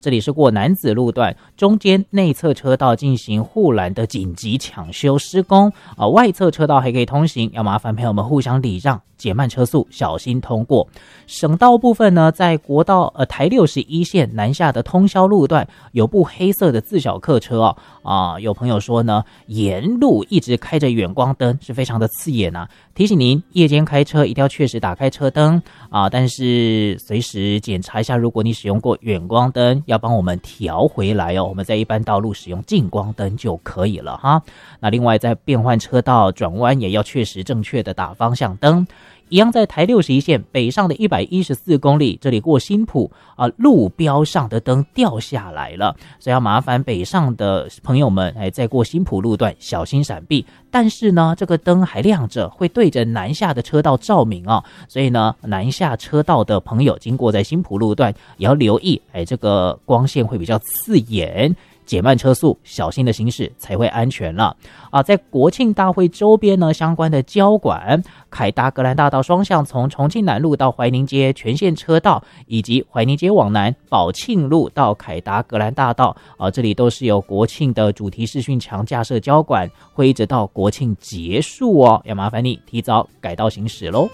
这里是过楠梓路段，中间内侧车道进行护栏的紧急抢修施工外侧车道还可以通行，要麻烦朋友们互相礼让，减慢车速，小心通过。省道部分呢，在国道台61线南下的通霄路段，有部黑色的自小客车有朋友说呢，沿路一直开着远光灯，是非常的刺眼啊。提醒您，夜间开车一定要确实打开车灯但是随时检查一下，如果你使用过远光灯，要帮我们调回来我们在一般道路使用近光灯就可以了哈。那另外在变换车道转弯也要确实正确的打方向灯。一样在台61线北上的114公里，这里过新埔路标上的灯掉下来了，所以要麻烦北上的朋友们在过新埔路段小心闪避。但是呢，这个灯还亮着，会对着南下的车道照明所以呢，南下车道的朋友经过在新埔路段也要留意，这个光线会比较刺眼。减慢车速，小心的行驶才会安全了在国庆大会周边呢，相关的交管凯达格兰大道双向从重庆南路到怀宁街全线车道，以及怀宁街往南宝庆路到凯达格兰大道这里都是有国庆的主题视讯墙架设交管，会一直到国庆结束要麻烦你提早改道行驶咯。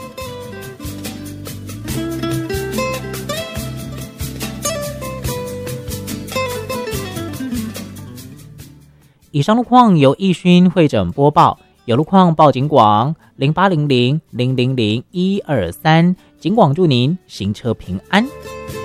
以上路况由义勋会诊播报，有路况报警广0800000123，警广祝您行车平安。